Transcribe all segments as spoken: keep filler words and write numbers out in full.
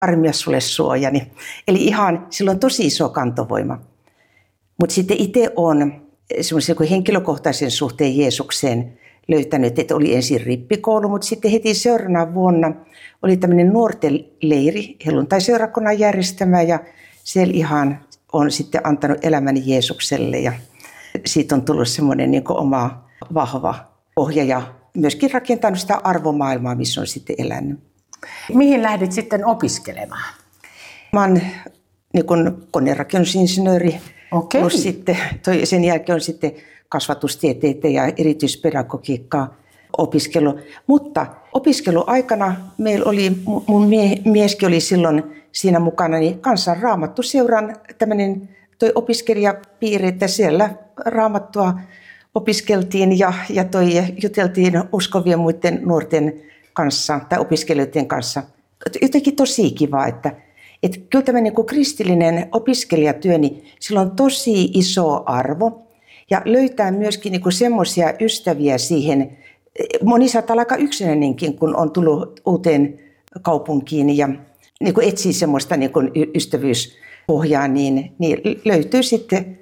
armia sulle suojani. Eli ihan sillä on tosi iso kantovoima. Mutta sitten itse olen semmoisen henkilökohtaisen suhteen Jeesukseen löytänyt, että oli ensin rippikoulu, mutta sitten heti seuraavana vuonna oli tämmöinen nuorten leiri, helluntai-seurakunnan järjestämä, ja siellä ihan on sitten antanut elämäni Jeesukselle, ja siitä on tullut semmoinen niin kuin oma vahva pohja ja myöskin rakentanut sitä arvomaailmaa, missä on sitten elänyt. Mihin lähdit sitten opiskelemaan? Mä oon niin kuin konerakennusinsinööri, Okei. plus sitten toi, sen jälkeen on sitten kasvatustieteitä ja erityispedagogiikkaa opiskelu. Mutta opiskeluaikana meillä oli, mun mie, mieskin oli silloin siinä mukana, niin Kansan Raamattuseuran tämmöinen toi opiskelijapiiri, että siellä Raamattua opiskeltiin ja, ja toi, juteltiin uskovien muiden nuorten kanssa tai opiskelijoiden kanssa. Jotenkin tosi kiva, että, että kyllä tämä niin kuin kristillinen opiskelijatyö, niin sillä on tosi iso arvo. Ja löytää myöskin niin semmoisia ystäviä siihen. Moni saattaa olla aika yksinäinenkin, kun on tullut uuteen kaupunkiin ja niin kuin etsii semmoista niin kuin ystävyyspohjaa, niin, niin löytyy sitten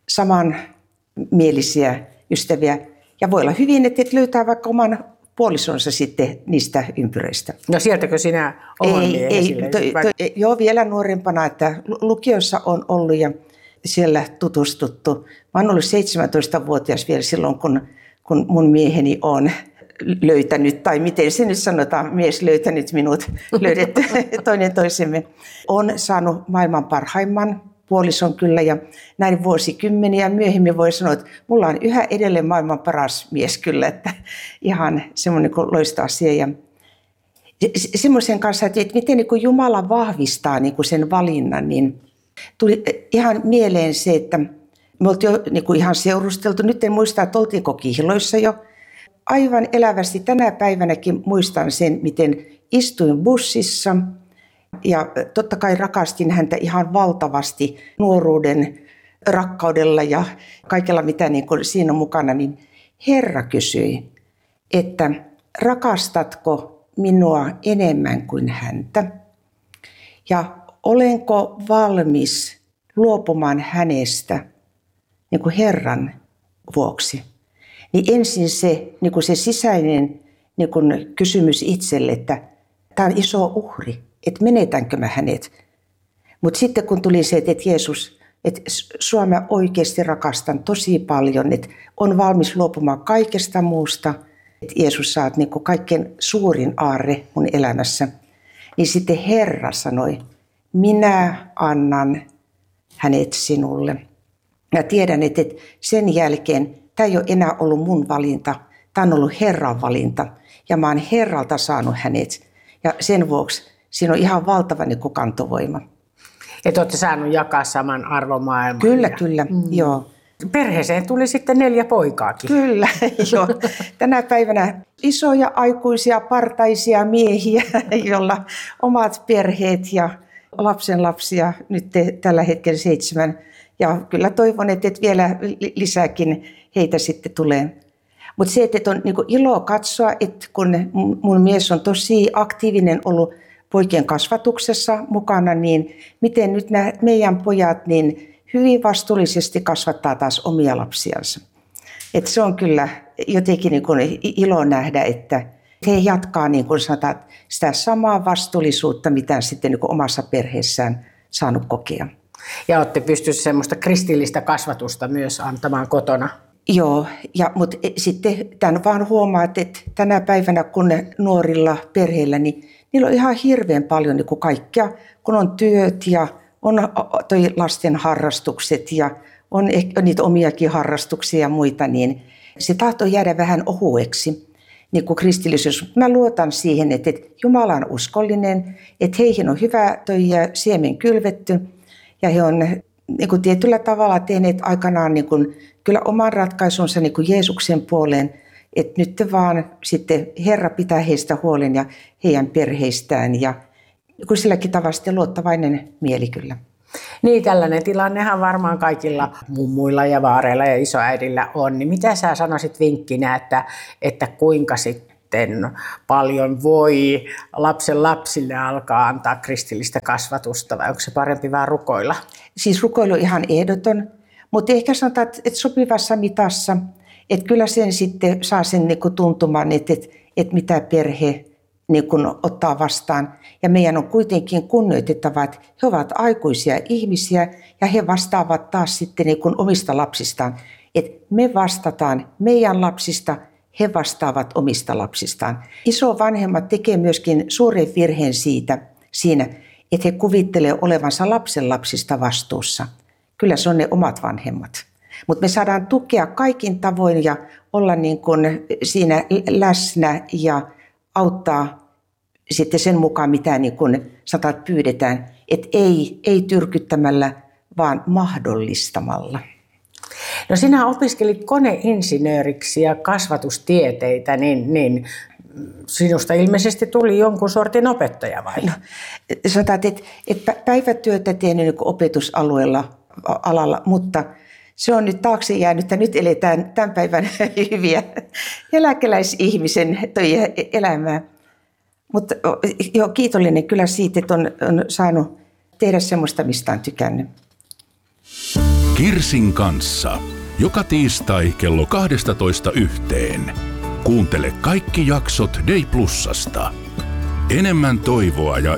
samanmielisiä ystäviä. Ja voi olla hyvin, että löytää vaikka oman puolisonsa sitten niistä ympyröistä. No sieltäkö sinä oman ei, ei, miehesi? to, to, joo, vielä nuorempana, että lukiossa on ollut ja siellä tutustuttu. Mä oon ollut seitsemäntoistavuotias vielä silloin, kun, kun mun mieheni on löytänyt, tai miten se nyt sanotaan, mies löytänyt minut, löydetty toinen toisemme. On saanut maailman parhaimman puolison kyllä, ja näin vuosikymmeniä myöhemmin voi sanoa, että mulla on yhä edelleen maailman paras mies kyllä, että ihan semmoinen loistava asia. Ja semmoisen kanssa, että miten niin Jumala vahvistaa niin sen valinnan, niin tuli ihan mieleen se, että me oltiin jo niin kuin ihan seurusteltu. Nyt en muista, että oltiinko kihloissa jo. Aivan elävästi tänä päivänäkin muistan sen, miten istuin bussissa. Ja totta kai rakastin häntä ihan valtavasti nuoruuden rakkaudella ja kaikella, mitä niin kuin siinä on mukana. Niin Herra kysyi, että rakastatko minua enemmän kuin häntä? Ja olenko valmis luopumaan hänestä niin kuin Herran vuoksi? Niin ensin se, niin kuin se sisäinen niin kuin kysymys itselle, että tämä on iso uhri, että menetänkö mä hänet. Mutta sitten kun tuli se, että Jeesus, että sua mä oikeasti rakastan tosi paljon, että on valmis luopumaan kaikesta muusta, että Jeesus sä oot niin kuin kaikkein suurin aarre mun elämässä, niin sitten Herra sanoi, minä annan hänet sinulle. Ja tiedän, että sen jälkeen tämä ei ole enää ollut mun valinta, tämä on ollut Herran valinta. Ja mä oon Herralta saanut hänet. Ja sen vuoksi siinä on ihan valtava niin kuin kantovoima. Että olette saanut jakaa saman arvomaailman. Kyllä, ja... kyllä, mm. joo. Perheeseen tuli sitten neljä poikaakin. Kyllä, joo. Tänä päivänä isoja aikuisia partaisia miehiä, joilla omat perheet ja lapsenlapsia, nyt te, tällä hetkellä seitsemän. Ja kyllä toivon, että vielä lisääkin heitä sitten tulee. Mutta se, että on niinku ilo katsoa, että kun mun mies on tosi aktiivinen ollut poikien kasvatuksessa mukana, niin miten nyt nämä meidän pojat niin hyvin vastuullisesti kasvattaa taas omia lapsiansa. Et se on kyllä jotenkin niin kuin ilo nähdä, että he jatkaa niin kuin sanotaan, sitä samaa vastuullisuutta, mitä sitten niin kuin omassa perheessään saanut kokea. Ja olette pystyneet semmoista kristillistä kasvatusta myös antamaan kotona. Joo, ja, mutta sitten tämän vaan huomaat, että tänä päivänä kun nuorilla perheillä, niin niillä on ihan hirveän paljon niin kuin kaikkea, kun on työt ja on toi lasten harrastukset ja on ehkä niitä omiakin harrastuksia ja muita, niin se tahtoo jäädä vähän ohueksi, niin kuin kristillisyys. Mä luotan siihen, että Jumala on uskollinen, että heihin on hyvä toi siemen kylvetty ja he on niin kuin tietyllä tavalla tehneet aikanaan niin kuin, kyllä oman ratkaisunsa niin kuin Jeesuksen puoleen, että nyt vaan sitten Herra pitää heistä huolen ja heidän perheistään ja kun silläkin tavalla sitten luottavainen mieli kyllä. Niin, tällainen tilannehan varmaan kaikilla mummuilla ja vaareilla ja isoäidillä on. Niin mitä sä sanoisit vinkkinä, että, että kuinka sit sitten paljon voi lapsen lapsille alkaa antaa kristillistä kasvatusta, vai onko se parempi vaan rukoilla? Siis rukoilu on ihan ehdoton, mutta ehkä sanotaan, että sopivassa mitassa, että kyllä sen sitten saa sen niin kuin tuntumaan, että, että, että mitä perhe niin kuin ottaa vastaan. Ja meidän on kuitenkin kunnioitettava, että he ovat aikuisia ihmisiä ja he vastaavat taas sitten niin kuin omista lapsistaan. Että me vastataan meidän lapsista, he vastaavat omista lapsistaan. Isovanhemmat tekee myöskin suuren virheen siitä, siinä, että he kuvittelee olevansa lapsen lapsista vastuussa. Kyllä se on ne omat vanhemmat. Mutta me saadaan tukea kaikin tavoin ja olla niin kuin siinä läsnä ja auttaa sitten sen mukaan, mitä niin kuin sanotaan, pyydetään. Että ei, ei tyrkyttämällä, vaan mahdollistamalla. No sinä opiskelit koneinsinööriksi ja kasvatustieteitä, niin, niin sinusta ilmeisesti tuli jonkun sortin opettaja vai? No, sanotaan, että, että päivätyötä teen niin kuin opetusalueella alalla, mutta se on nyt taakse jäänyt ja nyt eletään tämän päivän hyviä eläkeläisihmisen elämää. Mutta joo, kiitollinen kyllä siitä, että on, on saanut tehdä semmoista, mistä on tykännyt. Kirsin kanssa. Joka tiistai kello kaksitoista yhteen. Kuuntele kaikki jaksot Day Plusasta. Enemmän toivoa ja